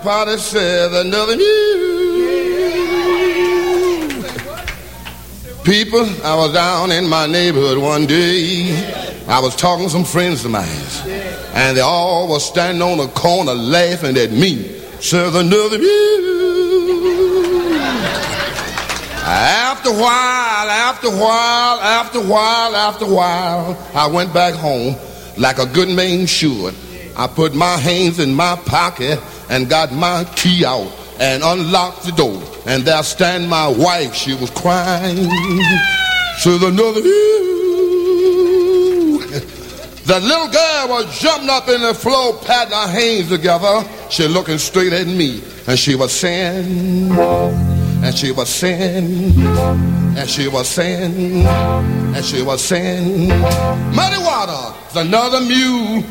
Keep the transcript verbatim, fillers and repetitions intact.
party says another mule. People, I was down in my neighborhood one day. I was talking to some friends of mine, and they all was standing on the corner laughing at me. Says another mule. After a while, after a while, after a while, after a while, I went back home like a good man should. I put my hands in my pocket and got my key out and unlocked the door. And there stand my wife, she was crying. Says another mule. The little girl was jumping up in the floor, patting her hands together. She looking straight at me, and she was saying, and she was saying, and she was saying, and she was saying, Muddy Waters, another mule